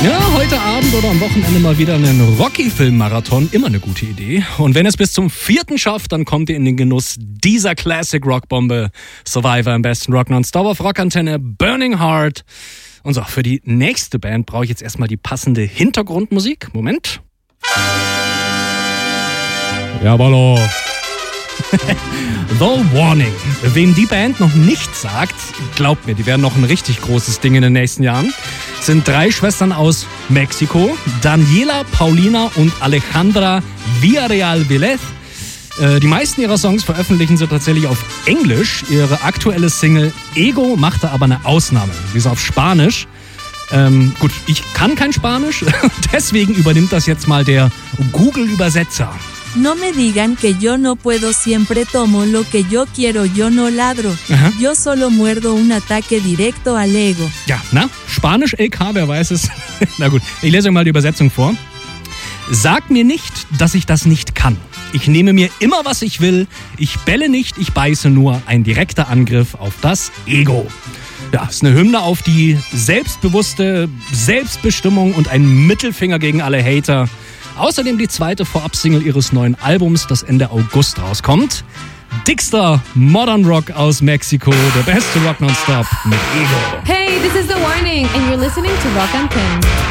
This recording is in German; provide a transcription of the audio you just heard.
Ja, heute Abend oder am Wochenende mal wieder einen Rocky-Film-Marathon. Immer eine gute Idee. Und wenn es bis zum 4. schafft, dann kommt ihr in den Genuss dieser Classic-Rockbombe. Survivor im besten Rock Non-Stop auf Rockantenne, Burning Heart. Und so, für die nächste Band brauche ich jetzt erstmal die passende Hintergrundmusik. Moment. Jawollo. The Warning. Wem die Band noch nicht sagt, glaubt mir, die werden noch ein richtig großes Ding in den nächsten Jahren. Es sind 3 Schwestern aus Mexiko, Daniela, Paulina und Alejandra Villarreal Velez. Die meisten ihrer Songs veröffentlichen sie tatsächlich auf Englisch. Ihre aktuelle Single Ego machte aber eine Ausnahme. Die ist auf Spanisch. Gut, ich kann kein Spanisch, deswegen übernimmt das jetzt mal der Google-Übersetzer. No me digan que yo no puedo, siempre tomo lo que yo quiero, yo no ladro. Aha. Yo solo muerdo un ataque directo al ego. Ja, na, Spanisch LK, wer weiß es. Na gut, ich lese euch mal die Übersetzung vor. Sag mir nicht, dass ich das nicht kann. Ich nehme mir immer, was ich will. Ich bälle nicht, ich beiße nur. Ein direkter Angriff auf das Ego. Ja, ist eine Hymne auf die selbstbewusste Selbstbestimmung und ein Mittelfinger gegen alle Hater. Außerdem die 2. Vorab-Single ihres neuen Albums, das Ende August rauskommt. Dickster Modern Rock aus Mexiko, der beste Rock nonstop mit Ego. Hey, this is The Warning, and you're listening to Rock Antenne.